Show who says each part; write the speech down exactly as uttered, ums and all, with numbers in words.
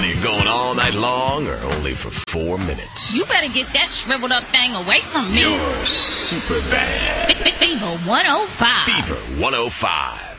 Speaker 1: Are you going all night long or only for four minutes?
Speaker 2: You better get that shriveled up thing away from me.
Speaker 1: You're super bad.
Speaker 2: Fever one oh five.
Speaker 1: Fever one oh five.